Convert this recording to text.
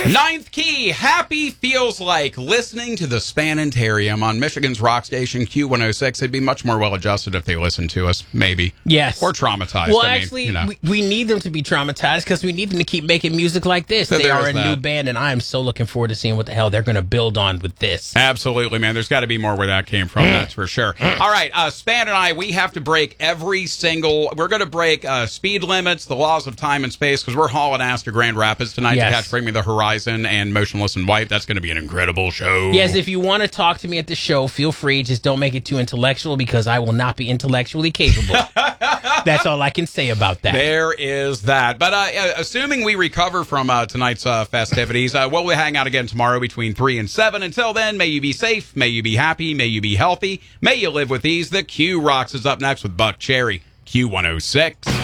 Ninth Key, happy feels like listening to the Spanitarium on Michigan's rock station Q106. It'd be much more well-adjusted if they listened to us, maybe. Yes. Or traumatized. Well, I mean, actually, you know. we need them to be traumatized because we need them to keep making music like this. So they are there's a that. new band, and I am so looking forward to seeing what the hell they're going to build on with this. Absolutely, man. There's got to be more where that came from, that's for sure. All right, Span and I, we have to break every single... We're going to break speed limits, the laws of time and space, because we're hauling ass to Grand Rapids tonight to catch Bring Me the Horizon and Motionless in White. That's going to be an incredible show. Yes, if you want to talk to me at the show, feel free. Just don't make it too intellectual because I will not be intellectually capable. That's all I can say about that. There is that. But assuming we recover from tonight's festivities, we'll hang out again tomorrow between 3 and 7. Until then, may you be safe, may you be happy, may you be healthy, may you live with ease. The Q Rocks is up next with Buck Cherry. Q106.